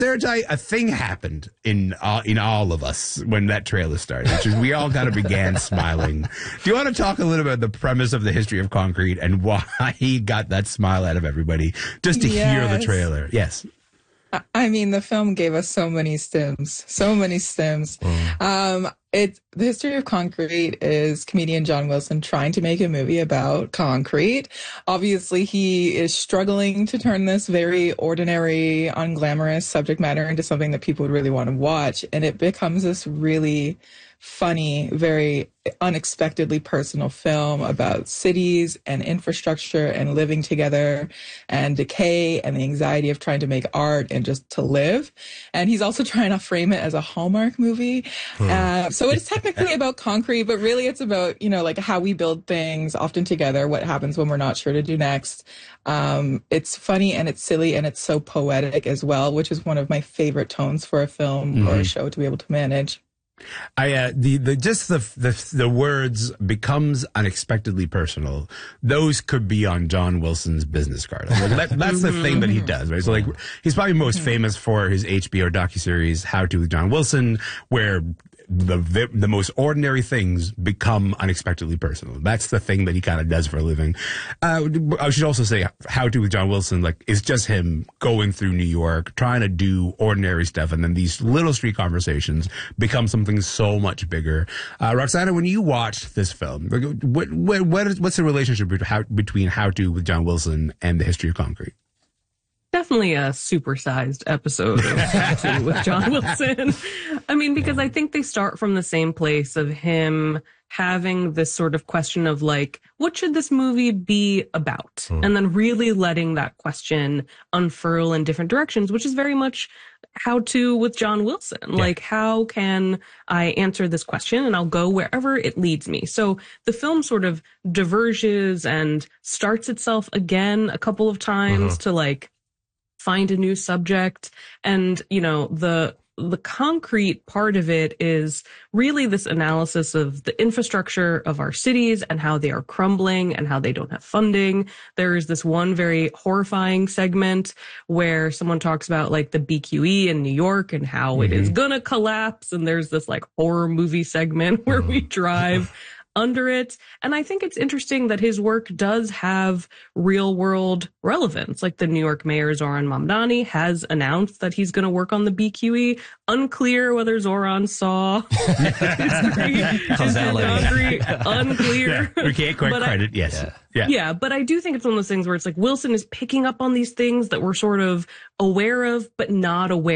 a thing happened in all of us when that trailer started, which is we all kind of began smiling. Do you want to talk a little bit about the premise of The History of Concrete and why he got that smile out of everybody just to hear the trailer? Yes. I mean, the film gave us so many stims. The History of Concrete is comedian John Wilson trying to make a movie about concrete. Obviously, he is struggling to turn this very ordinary, unglamorous subject matter into something that people would really want to watch. And it becomes this really funny, very unexpectedly personal film about cities and infrastructure and living together and decay and the anxiety of trying to make art and just to live. And he's also trying to frame it as a Hallmark movie. So it's technically about concrete, but really it's about, like how we build things often together, what happens when we're not sure to do next. It's funny and it's silly and it's so poetic as well, which is one of my favorite tones for a film or a show to be able to manage. The words becomes unexpectedly personal. Those could be on John Wilson's business card. That's the thing that he does, right? So he's probably most famous for his HBO docuseries How to with John Wilson, where the most ordinary things become unexpectedly personal. That's the thing that he kind of does for a living. I should also say How to with John Wilson, is just him going through New York, trying to do ordinary stuff. And then these little street conversations become something so much bigger. Roxana, when you watched this film, what's the relationship between How to with John Wilson and The History of Concrete? Definitely a supersized episode of How to with John Wilson. I mean, because I think they start from the same place of him having this sort of question of what should this movie be about? And then really letting that question unfurl in different directions, which is very much How to with John Wilson. Yeah. How can I answer this question? And I'll go wherever it leads me. So the film sort of diverges and starts itself again a couple of times to find a new subject. And, the concrete part of it is really this analysis of the infrastructure of our cities and how they are crumbling and how they don't have funding. There is this one very horrifying segment where someone talks about the BQE in New York and how it is gonna collapse. And there's this horror movie segment where we drive under it. And I think it's interesting that his work does have real world relevance. The New York mayor, Zoran Mamdani, has announced that he's going to work on the BQE. Unclear whether Zoran saw history. Unclear. Yeah, we can't quite credit. Yes. Yeah, but I do think it's one of those things where it's Wilson is picking up on these things that we're sort of aware of, but not aware